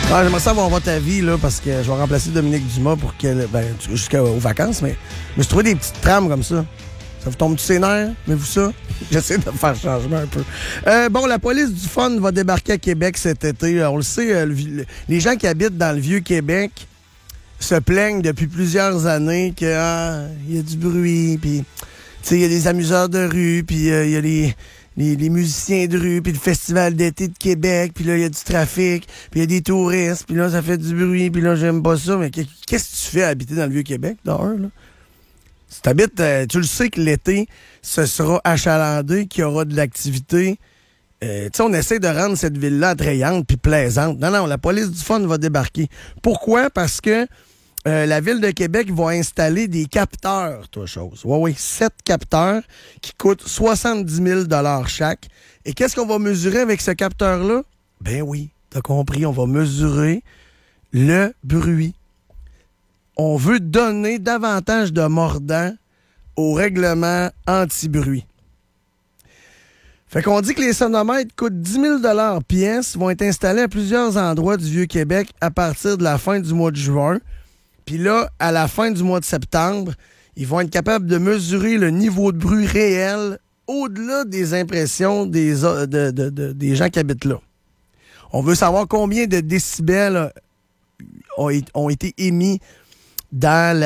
Ah, j'aimerais savoir votre avis, là, parce que je vais remplacer Dominique Dumas pour jusqu'aux vacances, mais je me suis trouvé des petites trames comme ça. Ça vous tombe-tu ses nerfs? Mais vous ça? J'essaie de faire changement un peu. Bon, la police du fun va débarquer à Québec cet été. On le sait, les gens qui habitent dans le Vieux-Québec se plaignent depuis plusieurs années qu'il y a du bruit, puis il y a des amuseurs de rue, puis il y a les musiciens de rue, puis le festival d'été de Québec, puis là, il y a du trafic, puis il y a des touristes, puis là, ça fait du bruit, puis là, j'aime pas ça. Mais qu'est-ce que tu fais à habiter dans le Vieux-Québec, d'ailleurs, là? Si t'habites, tu le sais que l'été, ce sera achalandé, qu'il y aura de l'activité. On essaie de rendre cette ville-là attrayante puis plaisante. Non, la police du fun va débarquer. Pourquoi? Parce que la Ville de Québec va installer des capteurs, Oui, 7 capteurs qui coûtent 70 000 chaque. Et qu'est-ce qu'on va mesurer avec ce capteur-là? Ben oui, t'as compris, on va mesurer le bruit. On veut donner davantage de mordant au règlement anti-bruit. Fait qu'on dit que les sonomètres coûtent 10 000 pièce, vont être installés à plusieurs endroits du Vieux-Québec à partir de la fin du mois de juin. Puis là, à la fin du mois de septembre, ils vont être capables de mesurer le niveau de bruit réel au-delà des impressions des gens qui habitent là. On veut savoir combien de décibels ont été émis dans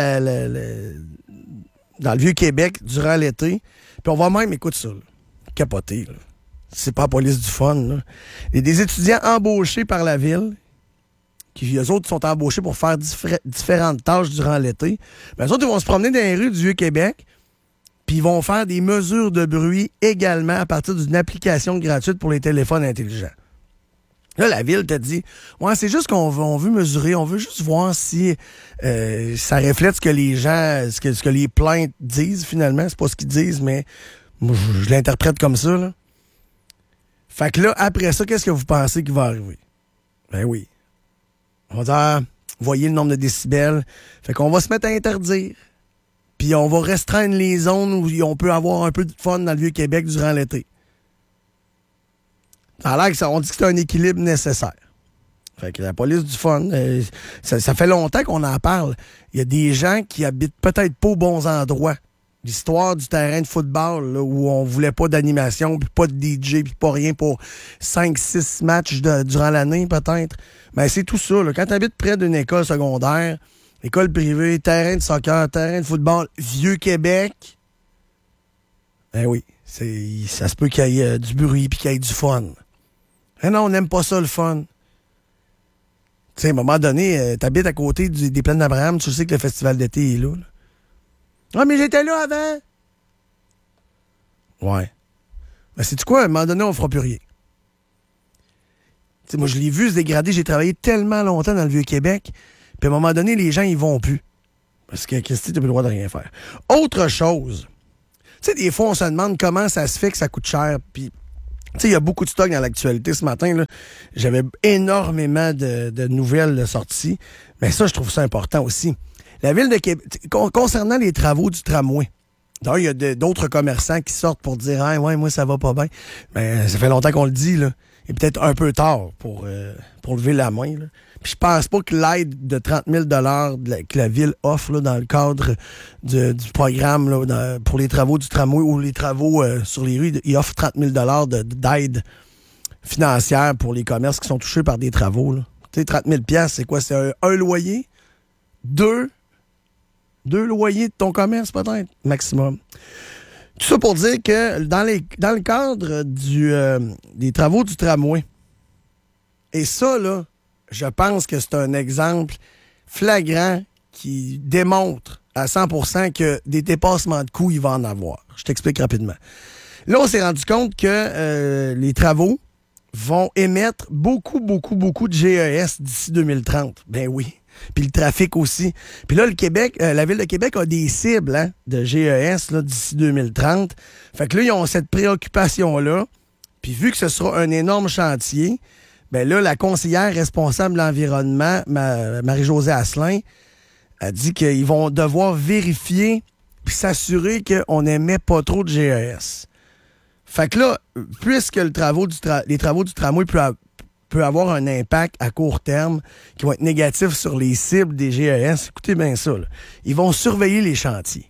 le Vieux-Québec durant l'été. Puis on va même, écoute ça, là, capoter. Là. C'est pas la police du fun. Là. Il y a des étudiants embauchés par la ville, qui eux autres sont embauchés pour faire différentes tâches durant l'été. Mais eux autres, ils vont se promener dans les rues du Vieux-Québec, puis ils vont faire des mesures de bruit également à partir d'une application gratuite pour les téléphones intelligents. Là, la ville te dit, ouais, c'est juste qu'on veut mesurer, on veut juste voir si ça reflète ce que les gens, ce que les plaintes disent finalement. C'est pas ce qu'ils disent, mais moi, je l'interprète comme ça, là. Fait que là, après ça, qu'est-ce que vous pensez qui va arriver? Ben oui. On va dire, voyez le nombre de décibels. Fait qu'on va se mettre à interdire. Puis on va restreindre les zones où on peut avoir un peu de fun dans le Vieux-Québec durant l'été. Ça a l'air que on dit que c'est un équilibre nécessaire. Fait que la police du fun, ça fait longtemps qu'on en parle. Il y a des gens qui habitent peut-être pas aux bons endroits. L'histoire du terrain de football, là, où on voulait pas d'animation, puis pas de DJ, puis pas rien pour 5-6 matchs durant l'année, peut-être. Mais c'est tout ça. Là. Quand tu habites près d'une école secondaire, école privée, terrain de soccer, terrain de football, Vieux-Québec, ben oui, ça se peut qu'il y ait du bruit puis qu'il y ait du fun. Mais non, on n'aime pas ça, le fun. Tu sais, à un moment donné, t'habites à côté des plaines d'Abraham, tu sais que le festival d'été est là. Ah, mais j'étais là avant! Ouais. Mais sais-tu quoi? À un moment donné, on fera plus rien. T'sais, moi, je l'ai vu se dégrader. J'ai travaillé tellement longtemps dans le Vieux-Québec. Puis à un moment donné, les gens, ils vont plus. Parce que Christy, t'as plus le droit de rien faire. Autre chose. Tu sais, des fois, on se demande comment ça se fait que ça coûte cher. Puis, tu sais, il y a beaucoup de stock dans l'actualité ce matin. Là. J'avais énormément de nouvelles de sorties. Mais ça, je trouve ça important aussi. La Ville de Québec, concernant les travaux du tramway, d'ailleurs, il y a d'autres commerçants qui sortent pour dire « Ah, ouais, moi, ça va pas bien. » Mais ça fait longtemps qu'on le dit, là. Il est peut-être un peu tard pour lever la main, là. Puis je pense pas que l'aide de 30 000 que la Ville offre là, dans le cadre du programme là, pour les travaux du tramway ou les travaux sur les rues, il offre 30 000 d'aide financière pour les commerces qui sont touchés par des travaux. Tu sais, 30 000 c'est quoi? C'est un loyer? Deux loyers de ton commerce, peut-être, maximum. Tout ça pour dire que dans le cadre des travaux du tramway, et ça, là, je pense que c'est un exemple flagrant qui démontre à 100% que des dépassements de coûts, il va en avoir. Je t'explique rapidement. Là, on s'est rendu compte que les travaux vont émettre beaucoup de GES d'ici 2030. Ben oui. Puis le trafic aussi. Puis là, le Québec, la Ville de Québec a des cibles de GES là, d'ici 2030. Fait que là, ils ont cette préoccupation-là. Puis vu que ce sera un énorme chantier, ben là, la conseillère responsable de l'environnement, Marie-Josée Asselin, a dit qu'ils vont devoir vérifier puis s'assurer qu'on n'émet pas trop de GES. Fait que là, puisque les travaux du tramway peut avoir un impact à court terme qui va être négatif sur les cibles des GES. Écoutez bien ça, là. Ils vont surveiller les chantiers.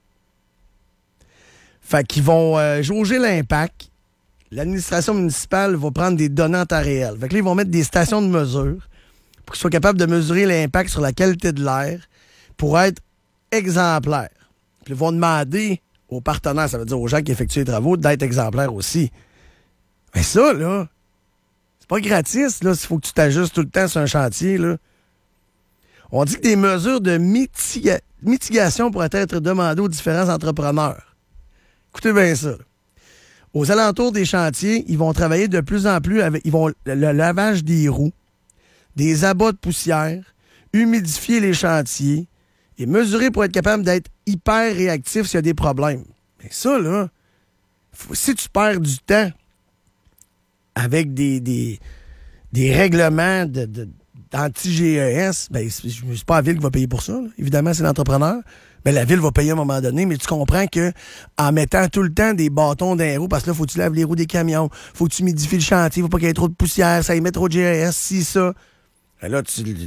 Fait qu'ils vont jauger l'impact. L'administration municipale va prendre des données en temps réel. Fait que là, ils vont mettre des stations de mesure pour qu'ils soient capables de mesurer l'impact sur la qualité de l'air pour être exemplaires. Puis ils vont demander aux partenaires, ça veut dire aux gens qui effectuent les travaux, d'être exemplaires aussi. Mais ça, là, c'est pas gratis, là, s'il faut que tu t'ajustes tout le temps sur un chantier, là. On dit que des mesures de mitigation pourraient être demandées aux différents entrepreneurs. Écoutez bien ça, là. Aux alentours des chantiers, ils vont travailler de plus en plus avec le lavage des roues, des abats de poussière, humidifier les chantiers et mesurer pour être capable d'être hyper réactif s'il y a des problèmes. Mais ça, là, si tu perds du temps avec des règlements d'anti-GES, ben, c'est pas la ville qui va payer pour ça, là. Évidemment, c'est l'entrepreneur. Ben, la ville va payer à un moment donné, mais tu comprends que en mettant tout le temps des bâtons dans les roues, parce que là, faut que tu laves les roues des camions, faut que tu humidifies le chantier, faut pas qu'il y ait trop de poussière, ça y met trop de GES, si, ça. Ben là,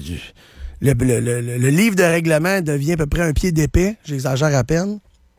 le livre de règlement devient à peu près un pied d'épais, j'exagère à peine.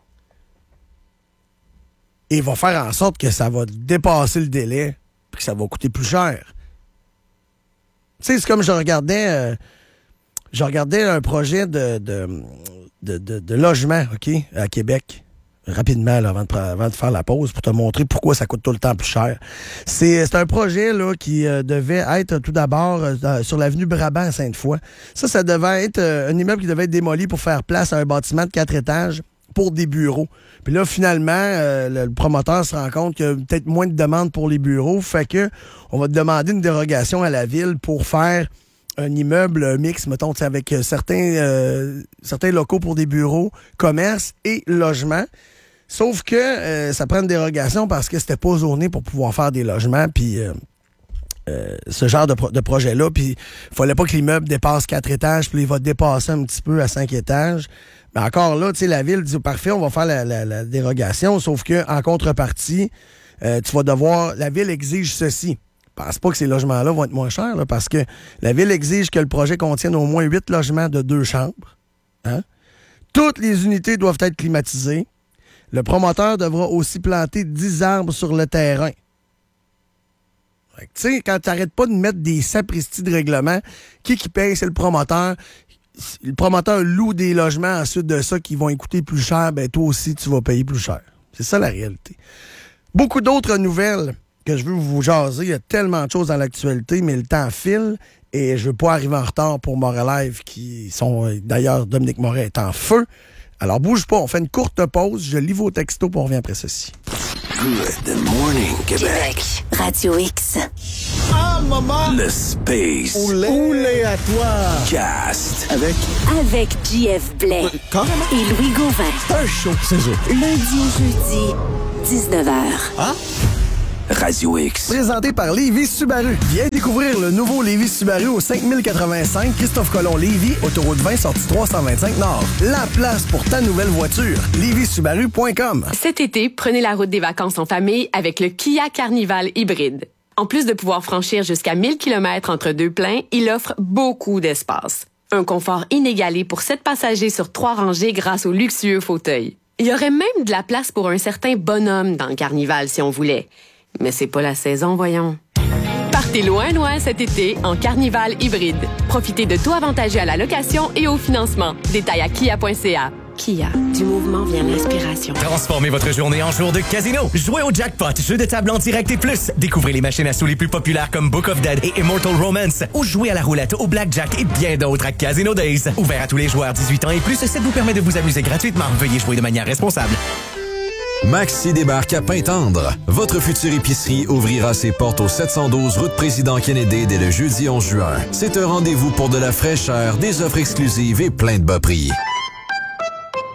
Et il va faire en sorte que ça va dépasser le délai, puis que ça va coûter plus cher. Tu sais, c'est comme je regardais un projet de logement, OK, à Québec, rapidement, là, avant de faire la pause, pour te montrer pourquoi ça coûte tout le temps plus cher. C'est un projet là, qui devait être tout d'abord sur l'avenue Brabant à Sainte-Foy. Ça devait être un immeuble qui devait être démoli pour faire place à un bâtiment de 4 étages pour des bureaux. Puis là, finalement, le promoteur se rend compte qu'il y a peut-être moins de demandes pour les bureaux, fait que on va demander une dérogation à la ville pour faire un immeuble mix, mettons, avec certains locaux pour des bureaux, commerces et logements. Sauf que ça prend une dérogation parce que c'était pas zoné pour pouvoir faire des logements, puis ce genre de projet-là. Puis il fallait pas que l'immeuble dépasse 4 étages, puis il va dépasser un petit peu à 5 étages. Mais encore là, tu sais, la ville dit, parfait, on va faire la dérogation, sauf que en contrepartie, tu vas devoir, la ville exige ceci. Je pense pas que ces logements-là vont être moins chers, là, parce que la ville exige que le projet contienne au moins 8 logements de 2 chambres. Hein? Toutes les unités doivent être climatisées. Le promoteur devra aussi planter 10 arbres sur le terrain. Tu sais, quand tu n'arrêtes pas de mettre des sapristis de règlement, qui paye? C'est le promoteur. Le promoteur loue des logements ensuite de ça qui vont coûter plus cher, ben toi aussi, tu vas payer plus cher. C'est ça la réalité. Beaucoup d'autres nouvelles que je veux vous jaser. Il y a tellement de choses dans l'actualité, mais le temps file et je veux pas arriver en retard pour Morin Live qui sont... D'ailleurs, Dominique Morin est en feu. Alors, bouge pas, on fait une courte pause. Je lis vos textos pour on revient après ceci. Good morning, Québec. Radio X. Ah, maman! Le Space. Oulé à toi! Cast. Avec JF Blais. Et Louis Gauvin. Un show, c'est ça. Lundi au jeudi, 19h. Ah? Radio X. Présenté par Lévis Subaru. Viens découvrir le nouveau Lévis Subaru au 5085 Christophe Colomb Lévis, autoroute 20, sortie 325 Nord. La place pour ta nouvelle voiture. LévisSubaru.com. Cet été, prenez la route des vacances en famille avec le Kia Carnival hybride. En plus de pouvoir franchir jusqu'à 1000 km entre deux pleins, il offre beaucoup d'espace. Un confort inégalé pour 7 passagers sur 3 rangées grâce aux luxueux fauteuils. Il y aurait même de la place pour un certain bonhomme dans le Carnival si on voulait. Mais c'est pas la saison, voyons. Partez loin cet été en Carnival hybride. Profitez de taux avantageux à la location et au financement. Détails à kia.ca. Kia, du mouvement vient l'inspiration. Transformez votre journée en jour de casino. Jouez au jackpot, jeu de table en direct et plus. Découvrez les machines à sous les plus populaires comme Book of Dead et Immortal Romance. Ou jouez à la roulette, au blackjack et bien d'autres à Casino Days. Ouvert à tous les joueurs 18 ans et plus, ça vous permet de vous amuser gratuitement. Veuillez jouer de manière responsable. Maxi débarque à Pintendre. Votre future épicerie ouvrira ses portes au 712 route Président Kennedy dès le jeudi 11 juin. C'est un rendez-vous pour de la fraîcheur, des offres exclusives et plein de bas prix.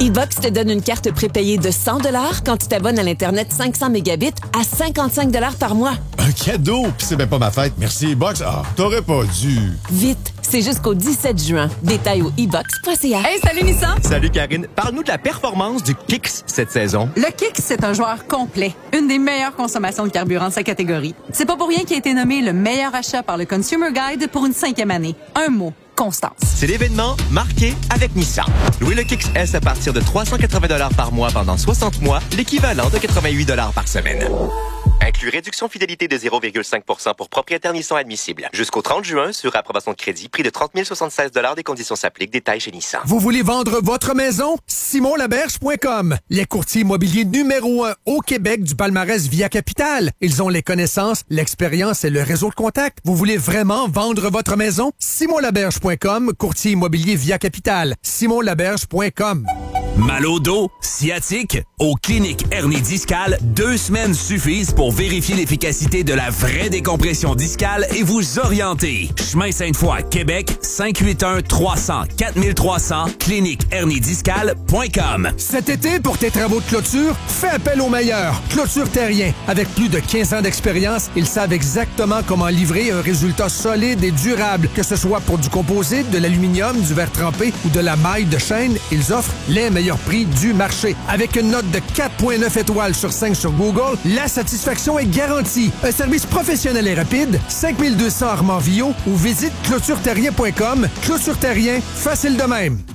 E-Box te donne une carte prépayée de 100 $ quand tu t'abonnes à l'Internet 500 mégabits à 55 $ par mois. Un cadeau? Puis c'est même pas ma fête. Merci, E-Box. Ah, t'aurais pas dû. Vite, c'est jusqu'au 17 juin. Détail au e-box.ca. Hey, salut Nissan! Salut Karine, parle-nous de la performance du Kicks cette saison. Le Kicks, c'est un joueur complet. Une des meilleures consommations de carburant de sa catégorie. C'est pas pour rien qu'il a été nommé le meilleur achat par le Consumer Guide pour une 5e année. Un mot. Constance. C'est l'événement marqué avec Nissan. Louez le Kicks S à partir de 380 $ par mois pendant 60 mois, l'équivalent de 88 $ par semaine. Inclut réduction fidélité de 0,5% pour propriétaire Nissan admissible. Jusqu'au 30 juin, sur approbation de crédit, prix de 30 076 $. Des conditions s'appliquent. Détails chez Nissan. Vous voulez vendre votre maison? SimonLaberge.com. Les courtiers immobiliers numéro 1 au Québec du palmarès Via Capital. Ils ont les connaissances, l'expérience et le réseau de contacts. Vous voulez vraiment vendre votre maison? SimonLaberge.com, courtier immobilier Via Capital. SimonLaberge.com. Mal au dos, sciatique, aux cliniques hernie discale, 2 semaines suffisent pour vérifier l'efficacité de la vraie décompression discale et vous orienter. Chemin Sainte-Foy, Québec, 581-300-4300, cliniquehernidiscale.com. Cet été, pour tes travaux de clôture, fais appel aux meilleurs. Clôture Terrien. Avec plus de 15 ans d'expérience, ils savent exactement comment livrer un résultat solide et durable. Que ce soit pour du composite, de l'aluminium, du verre trempé ou de la maille de chaîne, ils offrent les meilleurs prix du marché. Avec une note de 4,9 étoiles sur 5 sur Google, la satisfaction est garantie. Un service professionnel et rapide, 5200 Armand-Villot ou visite clôtureterrien.com. Clôture Terrien, facile de même.